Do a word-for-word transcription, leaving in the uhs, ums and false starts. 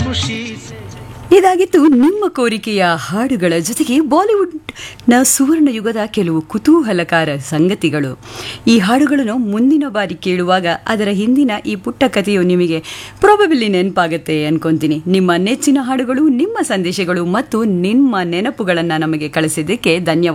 खुशी ಇದಾಗಿತ್ತು ನಿಮ್ಮ ಕೋರಿಕೆಯ ಹಾಡುಗಳ ಜೊತೆಗೆ ಬಾಲಿವುಡ್ನ ಸುವರ್ಣ ಯುಗದ ಕೆಲವು ಕುತೂಹಲಕಾರ ಸಂಗತಿಗಳು. ಈ ಹಾಡುಗಳನ್ನು ಮುಂದಿನ ಬಾರಿ ಕೇಳುವಾಗ ಅದರ ಹಿಂದಿನ ಈ ಪುಟ್ಟ ಕಥೆಯು ನಿಮಗೆ ಪ್ರಾಬಬಿಲಿ ನೆನಪಾಗುತ್ತೆ ಅನ್ಕೊಂತೀನಿ. ನಿಮ್ಮ ನೆಚ್ಚಿನ ಹಾಡುಗಳು, ನಿಮ್ಮ ಸಂದೇಶಗಳು ಮತ್ತು ನಿಮ್ಮ ನೆನಪುಗಳನ್ನು ನಮಗೆ ಕಳಿಸಿದ್ದಕ್ಕೆ ಧನ್ಯವಾದ.